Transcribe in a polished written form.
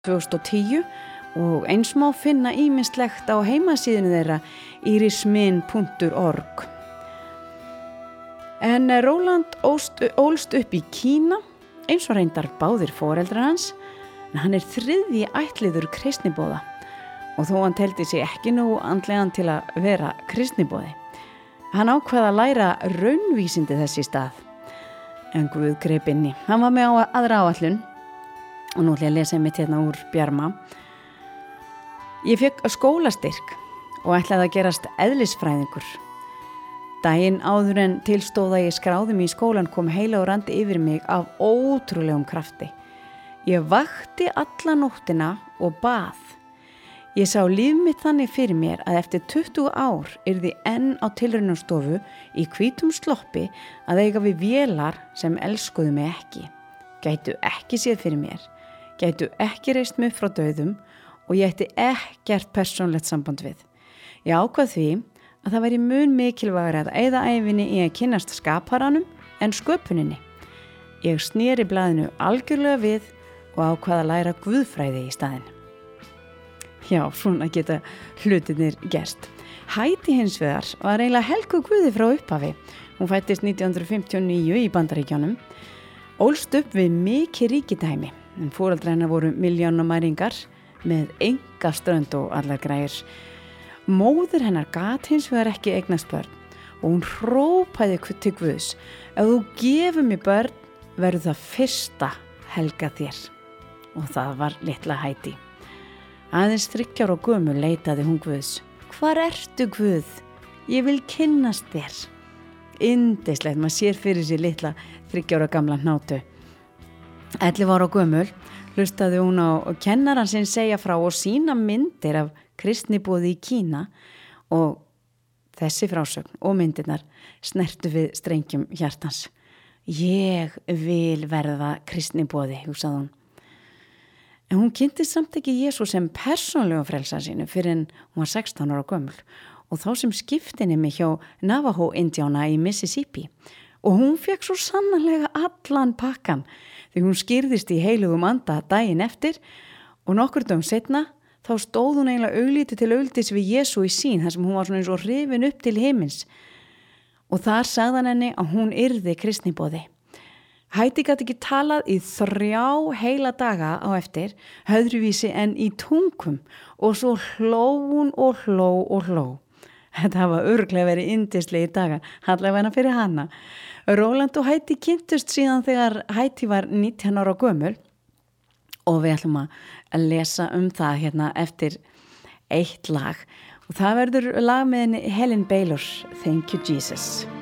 2010 og eins má finna ýmislegt á heimasíðunni þeirra irismin.org. En Róland ólst upp í Kína, eins og reyndar báðir foreldrar hans, en hann þriðji ættliður kristniboða og þó hann teldi sig ekki nógu andlegan til að vera kristniboði. Hann ákvað að læra raunvísindi þess í stað, en Guð greip inn í. Hann var með aðra áætlun og nú ætla ég að lesa mitt hérna úr Bjarma. Ég fékk skólastyrk og ætlaði að gerast eðlisfræðingur. Daginn áður en tilstóð að ég skráði mig í skólan kom heilagur andi yfir mig af ótrúlegum krafti. Ég vakti alla nóttina og bað. Ég sá líf mitt þannig fyrir mér að eftir 20 ár yrði enn á tilraunastofu í hvítum sloppi að eiga við vélar sem elskuðu mig ekki, gætu ekki séð fyrir mér, gætu ekki reist mig frá dauðum og ég ætti ekkert persónlegt samband við. Ég ákvað því að það væri mun mikilvægara að eyða ævinni í að kynnast skaparanum en sköpuninni. Ég sneri blaðinu algjörlega við og ákvað að læra guðfræði í staðinn. Já, svona geta hlutirnir gerst. Heidi hins vegar var eiginlega helguð guði frá upphafi. Hún fæddist 1959 í Bandaríkjunum, ólst upp við mikið ríkidæmi, en foreldrar hennar voru milljónamæringar með enga strönd og allar græjur. Móðir hennar gat hins vegar ekki eignast börn og hún hrópaði til Guðs: ef þú gefur mér börn, verður það fyrsta helga þér. Og það var litla Heidi. Aðeins 30 ára gömul leitaði hún Guðs. Hvar ertu, Guð? Ég vil kynnast þér. Yndislegt, maður sér fyrir sér litla 30 ára gamla hnátu. 11 ára gömul hlustaði hún á kennaran sinn segja frá og sína myndir af kristniboði í Kína og þessi frásögn og myndirnar snertu við strengjum hjartans. Ég vil verða kristniboði, hugsaði hún. En hún kynntist samt ekki Jesú sem persónlega frelsa sínu fyrir en hún var 16 ára gömul og þá sem skiptinemi hjá Navajo-indjána í Mississippi. Og hún fekk svo sannarlega allan pakkan því hún skýrðist í heilugum anda daginn eftir og nokkur dögum seinna þá stóð hún eiginlega augliti til auglitis við Jesú í sín þar sem hún var svona eins og hrifin upp til himins. Og þar sagði hann henni að hún yrði kristniboði. Heidi gat ekki talað í 3 heila daga á eftir, höðruvísi en í tungum og svo hló hún og hló og hló. Þetta hafa örugglega verið yndislegir dagar, allavega fyrir hana. Róland og Heidi kynntust síðan þegar Heidi var 19 ára gömul og við ætlum að lesa það hérna eftir eitt lag og það verður lag með Helen Baylor, Thank You Jesus.